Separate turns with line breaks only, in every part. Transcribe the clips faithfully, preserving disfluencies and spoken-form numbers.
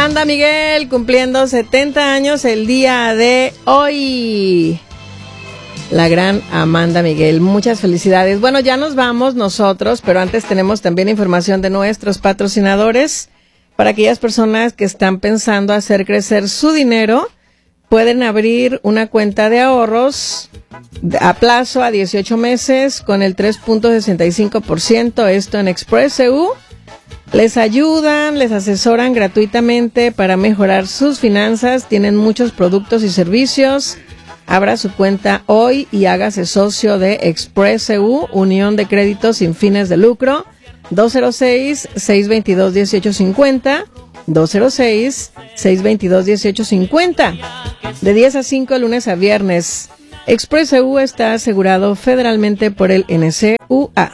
Amanda Miguel cumpliendo setenta años el día de hoy. La gran Amanda Miguel, muchas felicidades. Bueno, ya nos vamos nosotros, pero antes tenemos también información de nuestros patrocinadores. Para aquellas personas que están pensando hacer crecer su dinero, pueden abrir una cuenta de ahorros a plazo a dieciocho meses con el tres punto sesenta y cinco por ciento, esto en Express E U. Les ayudan, les asesoran gratuitamente para mejorar sus finanzas, tienen muchos productos y servicios. Abra su cuenta hoy y hágase socio de Express E U, Unión de Créditos sin fines de lucro, dos cero seis, seis dos dos, uno ocho cinco cero, dos cero seis, seis dos dos, uno ocho cinco cero, de diez a cinco lunes a viernes. Express E U está asegurado federalmente por el N C U A.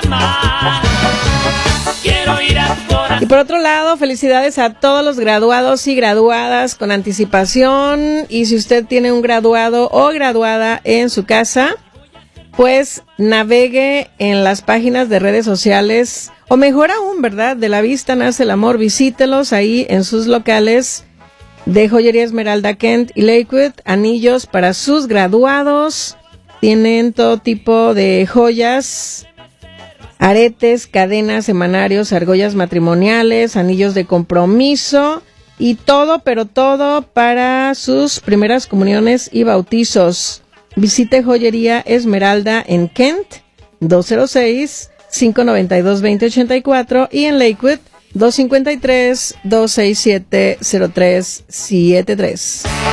Y por otro lado, felicidades a todos los graduados y graduadas con anticipación. Y si usted tiene un graduado o graduada en su casa, pues navegue en las páginas de redes sociales, o mejor aún, ¿verdad? De la vista nace el amor. Visítelos ahí en sus locales de Joyería Esmeralda Kent y Lakewood. Anillos para sus graduados. Tienen todo tipo de joyas, aretes, cadenas, semanarios, argollas matrimoniales, anillos de compromiso y todo, pero todo para sus primeras comuniones y bautizos. Visite Joyería Esmeralda en Kent, dos cero seis, cinco nueve dos, dos cero ocho cuatro y en Lakewood, dos cinco tres, dos seis siete, cero tres siete tres.